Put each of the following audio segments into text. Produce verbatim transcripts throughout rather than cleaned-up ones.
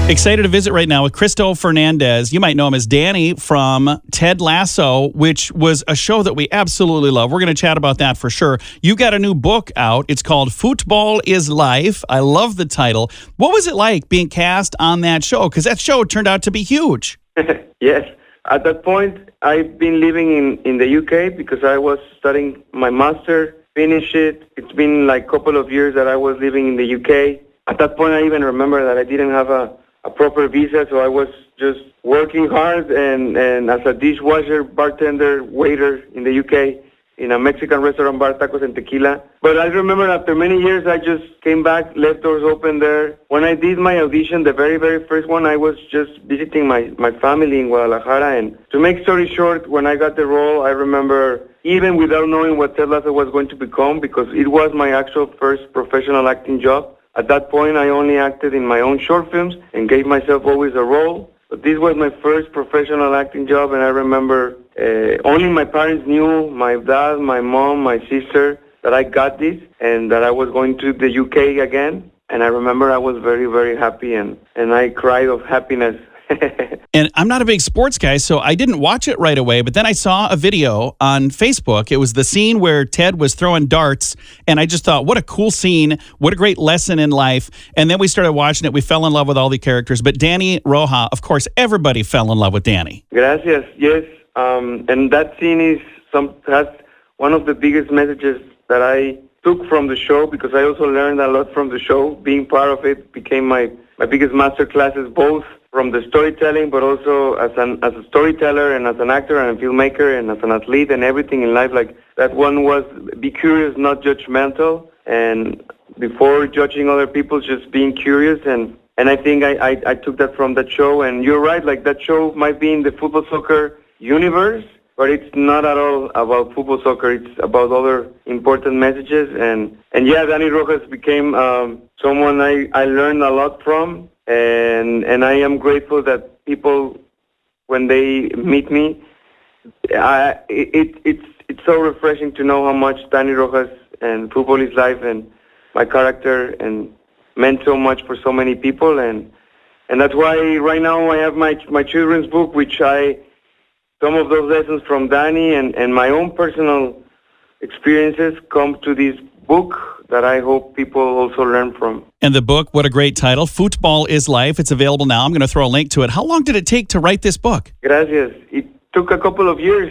Excited to visit right now with Cristo Fernandez. You might know him as Danny from Ted Lasso, which was a show that we absolutely love. We're going to chat about that for sure. You got a new book out. It's called Football is Life. I love the title. What was it like being cast on that show? Because that show turned out to be huge. Yes. At that point, I've been living in, in the U K because I was studying my master, finished it. It's been like a couple of years that I was living in the U K. At that point, I even remember that I didn't have a a proper visa, so I was just working hard and, and as a dishwasher, bartender, waiter in the U K in a Mexican restaurant, bar, tacos and tequila. But I remember after many years, I just came back, left doors open there. When I did my audition, the very, very first one, I was just visiting my, my family in Guadalajara. And to make story short, when I got the role, I remember even without knowing what Ted Lasso was going to become, because it was my actual first professional acting job. At that point, I only acted in my own short films and gave myself always a role. But this was my first professional acting job, and I remember uh, only my parents knew, my dad, my mom, my sister, that I got this and that I was going to the U K again. And I remember I was very, very happy, and, and I cried of happiness. And I'm not a big sports guy, so I didn't watch it right away. But then I saw a video on Facebook. It was the scene where Ted was throwing darts. And I just thought, what a cool scene. What a great lesson in life. And then we started watching it. We fell in love with all the characters. But Danny Roja, of course, everybody fell in love with Danny. Gracias. Yes. Um, and that scene is some has one of the biggest messages that I took from the show, because I also learned a lot from the show. Being part of it became my, my biggest master classes, both from the storytelling, but also as an as a storyteller and as an actor and a filmmaker and as an athlete and everything in life. Like that one was be curious, not judgmental, and before judging other people, just being curious. And, and I think I, I, I took that from that show. And you're right, like that show might be in the football soccer universe, but it's not at all about football soccer. It's about other important messages. And, and yeah, Danny Rojas became um, someone I, I learned a lot from. And and I am grateful that people, when they meet me, I, it it's it's so refreshing to know how much Danny Rojas and Football is Life and my character and meant so much for so many people. And and that's why right now I have my my children's book, which I some of those lessons from Danny and, and my own personal experiences come to this book that I hope people also learn from. And the book, what a great title, Football is Life. It's available now. I'm going to throw a link to it. How long did it take to write this book? Gracias. It took a couple of years.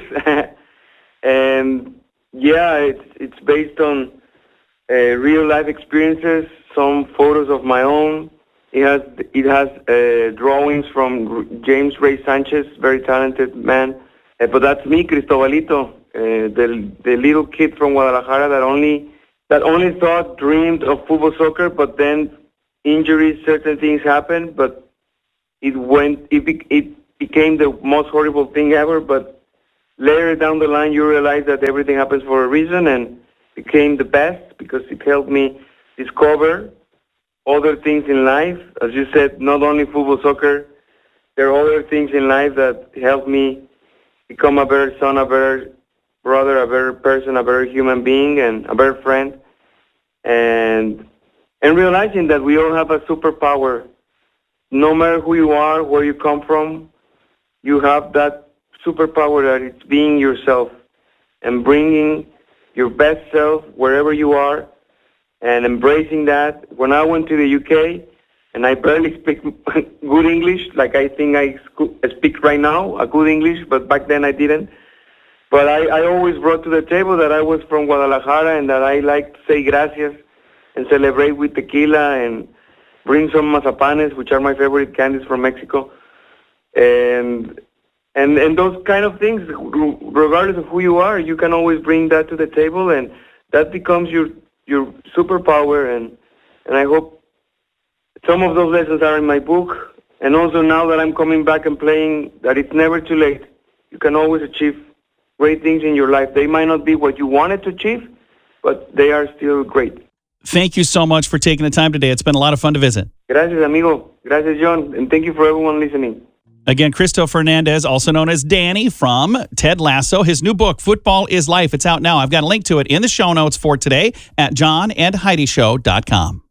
And yeah, it's it's based on uh, real life experiences, some photos of my own. It has it has uh, drawings from James Ray Sanchez, very talented man. Uh, but that's me, Cristobalito, uh, the the little kid from Guadalajara that only that only thought, dreamed of football soccer, but then injuries, certain things happened, but it went, it, be, it became the most horrible thing ever. But later down the line, you realize that everything happens for a reason, and became the best because it helped me discover other things in life. As you said, not only football, soccer, there are other things in life that helped me become a better son, a better brother, a better person, a better human being, and a better friend. And and realizing that we all have a superpower. No matter who you are, where you come from, you have that superpower that it's being yourself and bringing your best self wherever you are and embracing that. When I went to the U K, and I barely speak good English, like I think I speak right now, a good English, but back then I didn't. But I, I always brought to the table that I was from Guadalajara and that I like to say gracias and celebrate with tequila and bring some mazapanes, which are my favorite candies from Mexico. And and and those kind of things, regardless of who you are, you can always bring that to the table, and that becomes your your superpower. And, and I hope some of those lessons are in my book. And also now that I'm coming back and playing, that it's never too late. You can always achieve great things in your life. They might not be what you wanted to achieve, but they are still great. Thank you so much for taking the time today. It's been a lot of fun to visit. Gracias, amigo. Gracias, John. And thank you for everyone listening. Again, Cristo Fernandez, also known as Danny from Ted Lasso. His new book, Football is Life. It's out now. I've got a link to it in the show notes for today at john and heidi show dot com.